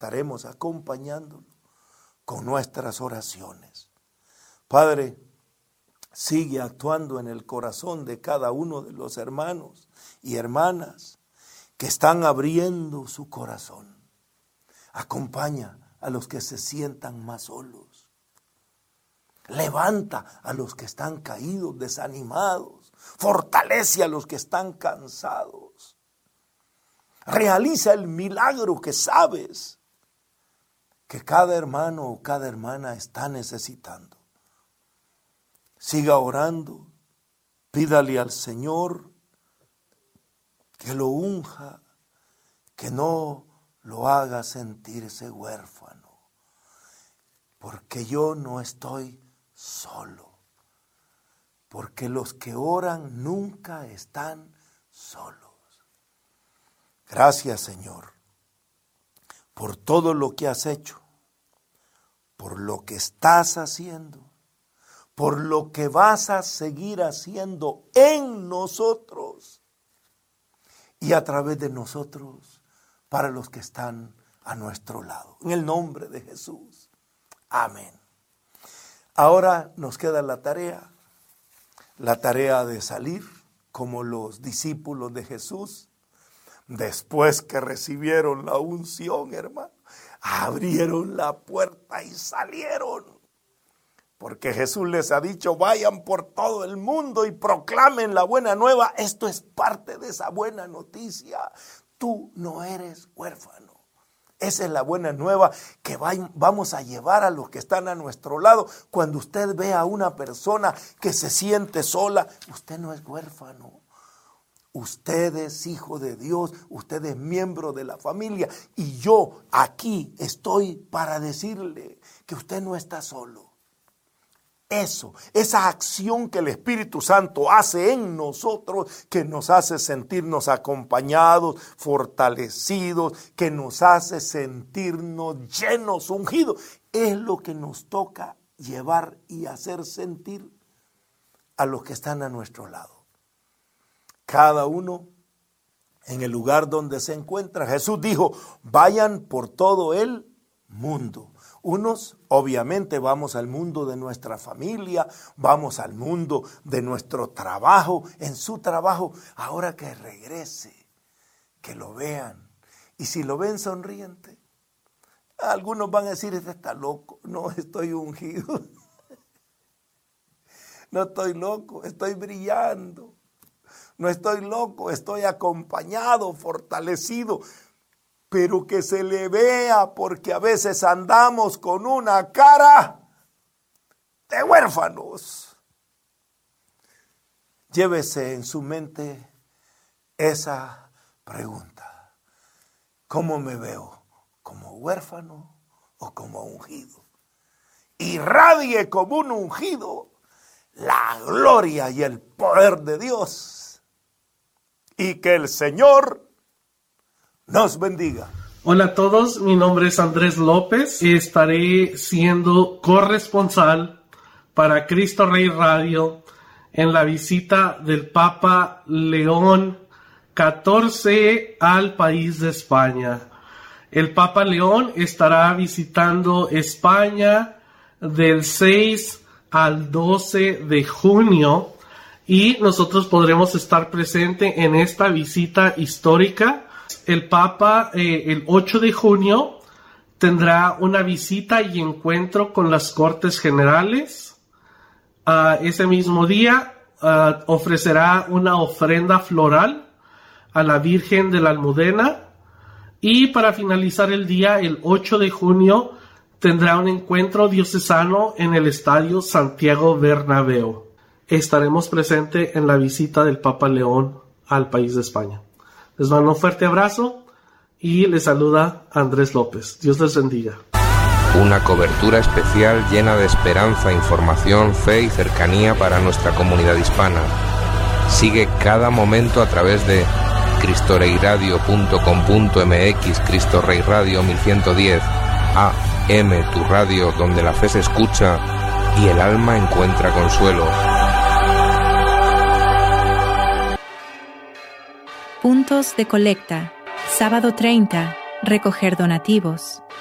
estaremos acompañándolo con nuestras oraciones. Padre, sigue actuando en el corazón de cada uno de los hermanos y hermanas que están abriendo su corazón. Acompaña a los que se sientan más solos. Levanta a los que están caídos, desanimados. Fortalece a los que están cansados. Realiza el milagro que sabes que cada hermano o cada hermana está necesitando. Siga orando, pídale al Señor que lo unja, que no lo haga sentirse huérfano, porque yo no estoy solo, porque los que oran nunca están solos. Gracias, Señor, por todo lo que has hecho, por lo que estás haciendo, por lo que vas a seguir haciendo en nosotros y a través de nosotros para los que están a nuestro lado. En el nombre de Jesús. Amén. Ahora nos queda la tarea de salir como los discípulos de Jesús. Después que recibieron la unción, hermano, abrieron la puerta y salieron. Porque Jesús les ha dicho, vayan por todo el mundo y proclamen la buena nueva. Esto es parte de esa buena noticia. Tú no eres huérfano. Esa es la buena nueva que vamos a llevar a los que están a nuestro lado. Cuando usted ve a una persona que se siente sola, usted no es huérfano. Usted es hijo de Dios, usted es miembro de la familia. Y yo aquí estoy para decirle que usted no está solo. Esa acción que el Espíritu Santo hace en nosotros, que nos hace sentirnos acompañados, fortalecidos, que nos hace sentirnos llenos, ungidos, es lo que nos toca llevar y hacer sentir a los que están a nuestro lado. Cada uno en el lugar donde se encuentra. Jesús dijo, vayan por todo el mundo. Unos, obviamente, vamos al mundo de nuestra familia, vamos al mundo de nuestro trabajo, en su trabajo, ahora que regrese, que lo vean. Y si lo ven sonriente, algunos van a decir, este está loco, no estoy ungido, no estoy loco, estoy brillando, no estoy loco, estoy acompañado, fortalecido. Pero que se le vea, porque a veces andamos con una cara de huérfanos. Llévese en su mente esa pregunta. ¿Cómo me veo? ¿Como huérfano o como ungido? Irradie como un ungido la gloria y el poder de Dios. Y que el Señor nos bendiga. Hola a todos, mi nombre es Andrés López y estaré siendo corresponsal para Cristo Rey Radio en la visita del Papa León XIV al país de España. El Papa León estará visitando España del 6 al 12 de junio y nosotros podremos estar presentes en esta visita histórica. El Papa el 8 de junio tendrá una visita y encuentro con las Cortes Generales. Ese mismo día ofrecerá una ofrenda floral a la Virgen de la Almudena. Y para finalizar el día, el 8 de junio, tendrá un encuentro diocesano en el Estadio Santiago Bernabéu. Estaremos presentes en la visita del Papa León al país de España. Les mando un fuerte abrazo y les saluda Andrés López. Dios les bendiga. Una cobertura especial llena de esperanza, información, fe y cercanía para nuestra comunidad hispana. Sigue cada momento a través de cristoreiradio.com.mx, Cristo Rey Radio 1110, AM, tu radio donde la fe se escucha y el alma encuentra consuelo. Puntos de colecta. Sábado 30, recoger donativos,